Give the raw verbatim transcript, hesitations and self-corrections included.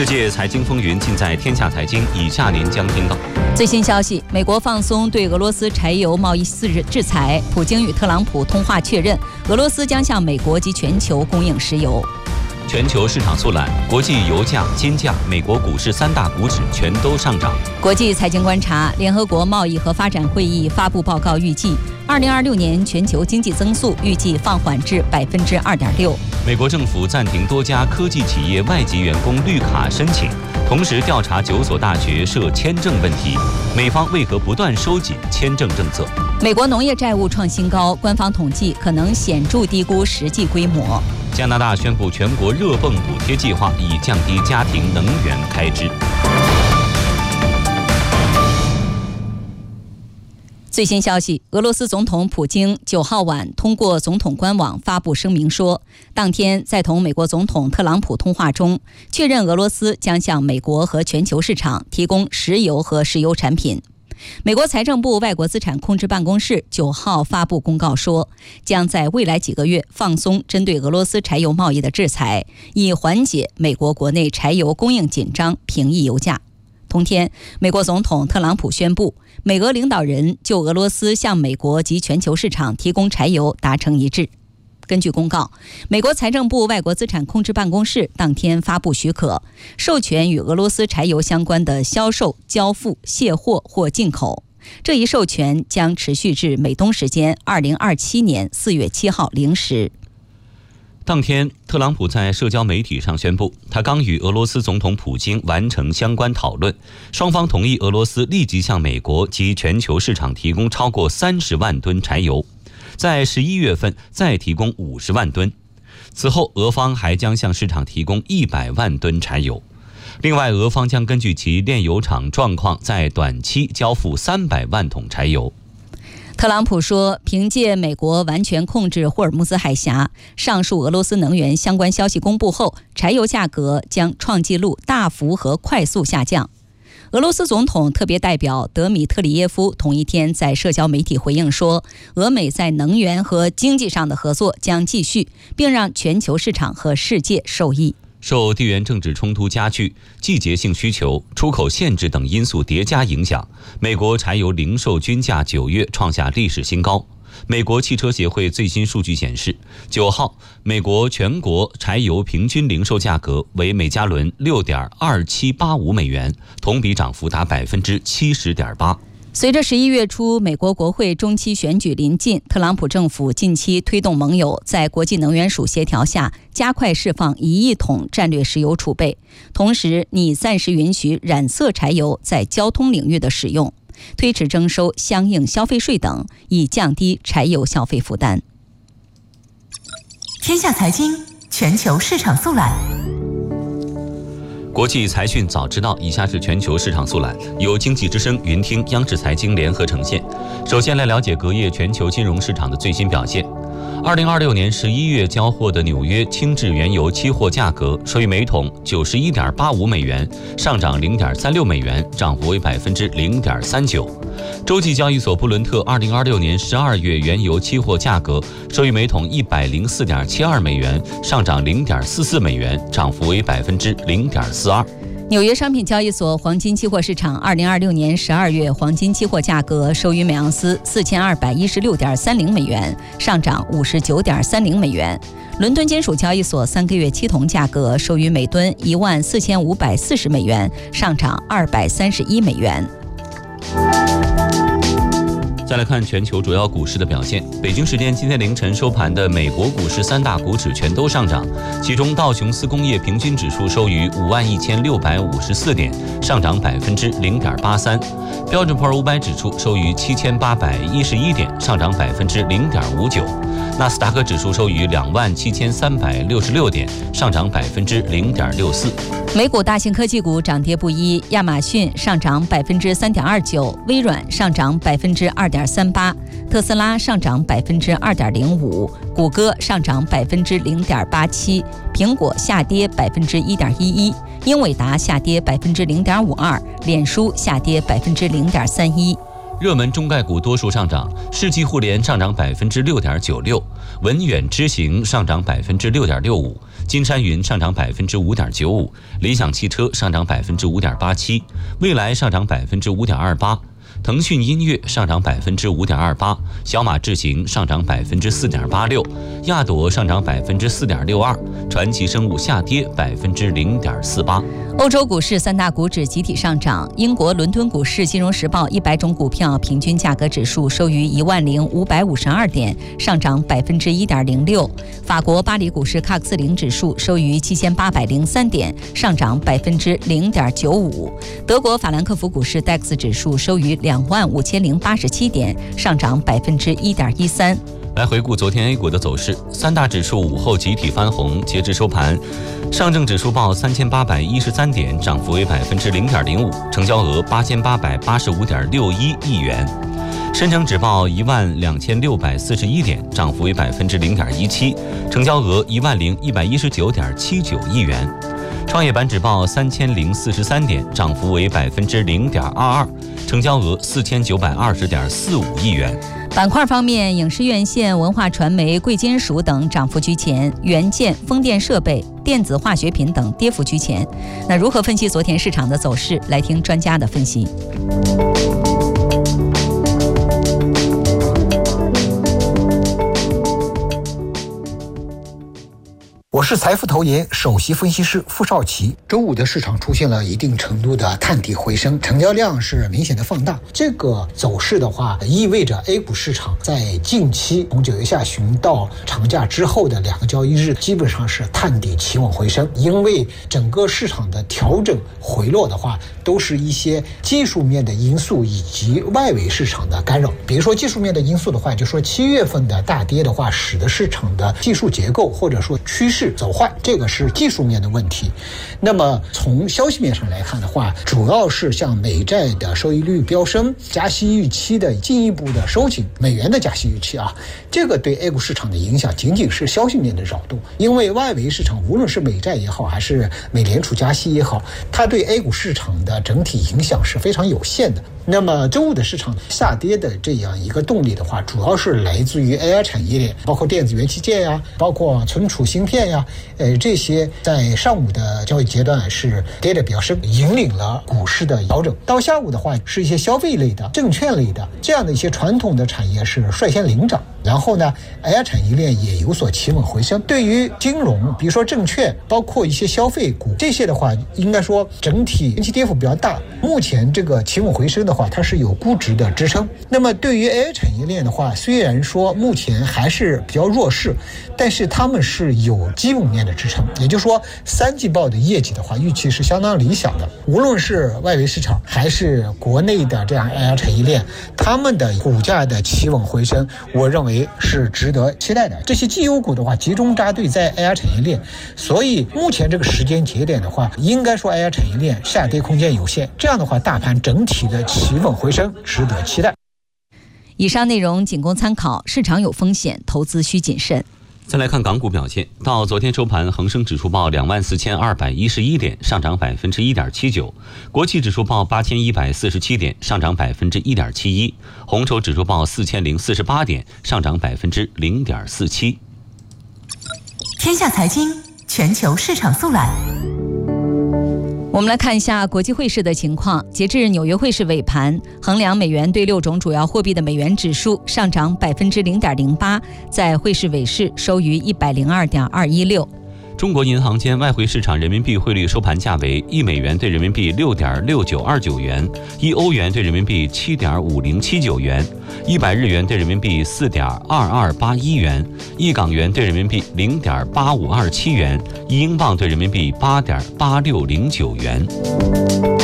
世界财经风云尽在天下财经，以下您将听到： 最新消息，美国放松对俄罗斯柴油贸易制裁，普京与特朗普通话确认，俄罗斯将向美国及全球供应石油。 全球市场速览，国际油价、金价、美国股市三大股指全都上涨。 国际财经观察，联合国贸易和发展会议发布报告，预计二零二六年全球经济增速预计放缓至百分之二点六。 美国政府暂停多家科技企业外籍员工绿卡申请，同时调查九所大学涉签证问题。美方为何不断收紧签证政策？ 美国农业债务创新高，官方统计可能显著低估实际规模。 加拿大宣布全国热泵补贴计划，以降低家庭能源开支。 最新消息，俄罗斯总统普京九号晚通过总统官网发布声明说，当天在同美国总统特朗普通话中，确认俄罗斯将向美国和全球市场提供石油和石油产品。美国财政部外国资产控制办公室九号发布公告说，将在未来几个月放松针对俄罗斯柴油贸易的制裁，以缓解美国国内柴油供应紧张，平抑油价。同天，美国总统特朗普宣布，美俄领导人就俄罗斯向美国及全球市场提供柴油达成一致。根据公告，美国财政部外国资产控制办公室当天发布许可，授权与俄罗斯柴油相关的销售、交付、卸货或进口。这一授权将持续至美东时间二零二七年四月七号零时。 当天，特朗普在社交媒体上宣布，他刚与俄罗斯总统普京完成相关讨论，双方同意俄罗斯立即向美国及全球市场提供超过三十万吨柴油，在十一月份再提供五十万吨。此后，俄方还将向市场提供一百万吨柴油。另外，俄方将根据其炼油厂状况，在短期交付三百万桶柴油。 特朗普说，凭借美国完全控制霍尔木兹海峡，上述俄罗斯能源相关消息公布后，柴油价格将创纪录大幅和快速下降。俄罗斯总统特别代表德米特里耶夫同一天在社交媒体回应说，俄美在能源和经济上的合作将继续，并让全球市场和世界受益。 受地缘政治冲突加剧、季节性需求、出口限制等因素叠加影响，美国柴油零售均价九月创下历史新高。美国汽车协会最新数据显示，九号美国全国柴油平均零售价格为每加仑六点二七八五美元，同比涨幅达百分之七十点八。 随着十一月初美国国会中期选举临近，特朗普政府近期推动盟友在国际能源署协调下，加快释放一亿桶战略石油储备，同时拟暂时允许染色柴油在交通领域的使用，推迟征收相应消费税等，以降低柴油消费负担。 天下财经全球市场速览。 国际财讯早知道，以下是全球市场速览，由经济之声、云听、央视财经联合呈现。首先来了解隔夜全球金融市场的最新表现。二零二六年十一月交货的纽约轻质原油期货价格收于每桶九十一点八五美元，上涨零点三六美元，涨幅为百分之零点三九。洲际交易所布伦特二零二六年十二月原油期货价格收于每桶一百零四点七二美元，上涨零点四四美元，涨幅为百分之零点四二。 纽约商品交易所黄金期货市场二零二六年十二月黄金期货价格收于每盎司四千二百一十六点三零美元，上涨五十九点三零美元。伦敦金属交易所三个月期铜价格收于每吨一万四千五百四十美元，上涨二百三十一美元。 再来看全球主要股市的表现。北京时间今天凌晨收盘的美国股市三大股指全都上涨，其中道琼斯工业平均指数收于五万一千六百五十四点，上涨百分之零点八三；标准普尔五百指数收于七千八百一十一点，上涨百分之零点五九；纳斯达克指数收于两万七千三百六十六点，上涨百分之零点六四。 美股大型科技股涨跌不一，亚马逊上涨百分之三点二九，微软上涨百分之二点三八，特斯拉上涨百分之二点零五，谷歌上涨百分之零点八七，苹果下跌百分之一点一一，英伟达下跌百分之零点五二，脸书下跌百分之零点三一。 热门中概股多数上涨，世纪互联上涨百分之六点九六，文远知行上涨百分之六点六五，金山云上涨百分之五点九五，理想汽车上涨百分之五点八七，蔚来上涨百分之五点二八。腾讯音乐上涨百分之五点二八，小马智行上涨百分之四点八六，亚朵上涨百分之四点六二，传奇生物下跌百分之零点四八。 欧洲股市三大股指集体上涨，英国伦敦股市《金融时报》一百种股票平均价格指数收于一万零五百五十二点，上涨百分之一点零六。法国巴黎股市喀克斯林指数收于七千八百零三点，上涨百分之零点九五。德国法兰克福股市 D A X 指数收于两万五千零八十七点，上涨百分之一点一三。 来回顾昨天 A 股的走势，三大指数午后集体翻红，截至收盘，上证指数报三千八百一十三点，涨幅为百分之零点零五，成交额八千八百八十五点六一亿元；深成指报一万两千六百四十一点，涨幅为百分之零点一七，成交额一万零一百一十九点七九亿元；创业板指报三千零四十三点，涨幅为百分之零点二二，成交额四千九百二十点四五亿元。 板块方面，影视院线、文化传媒、贵金属等涨幅居前，元件、风电设备、电子化学品等跌幅居前。那如何分析昨天市场的走势？来听专家的分析。 我是财富投研首席分析师傅少奇。周五的市场出现了一定程度的探底回升，成交量是明显的放大。这个走势的话，意味着 A 股市场在近期从九月下旬到长假之后的两个交易日，基本上是探底企稳回升。因为整个市场的调整回落的话，都是一些技术面的因素以及外围市场的干扰。比如说技术面的因素的话，就说七月份的大跌的话，使得市场的技术结构或者说趋势走坏，这个是技术面的问题。那么从消息面上来看的话，主要是像美债的收益率飙升，加息预期的进一步的收紧，美元的加息预期啊，这个对 A 股市场的影响仅仅是消息面的扰动。因为外围市场无论是美债也好，还是美联储加息也好，它对 A 股市场的整体影响是非常有限的。那么周五的市场下跌的这样一个动力的话，主要是来自于 A I 产业链，包括电子元器件呀，包括存储芯片呀，呃，这些在上午的交易阶段是跌得比较深，引领了股市的调整。到下午的话，是一些消费类的、证券类的这样的一些传统的产业是率先领涨。然后呢 A I 产业链也有所企稳回升。对于金融，比如说证券，包括一些消费股，这些的话应该说整体近期跌幅比较大，目前这个企稳回升的话，它是有估值的支撑。那么对于 A I 产业链的话，虽然说目前还是比较弱势，但是他们是有基本面的支撑，也就是说三季报的业绩的话，预期是相当理想的。无论是外围市场还是国内的这样 A I 产业链，他们的股价的企稳回升，我认为是值得期待的。这些绩优股的话集中扎堆在 A I 产业链，所以目前这个时间节点的话，应该说 A I 产业链下跌空间有限，这样的话大盘整体的企稳回升值得期待。 以上内容仅供参考，市场有风险，投资需谨慎。 再来看港股表现，到昨天收盘，恒生指数报两万四千二百一十一点，上涨百分之一点七九；国企指数报八千一百四十七点，上涨百分之一点七一；红筹指数报四千零四十八点，上涨百分之零点四七。 天下财经全球市场速览。 我们来看一下国际汇市的情况。截至纽约汇市尾盘，衡量美元对六种主要货币的美元指数上涨百分之零点零八，在汇市尾市收于一百零二点二一六。 中国银行间外汇市场人民币汇率收盘价为一美元对人民币六点六九二九元，一欧元对人民币七点五零七九元，一百日元对人民币四点二二八一元，一港元对人民币零点八五二七元，一英镑对人民币八点八六零九元。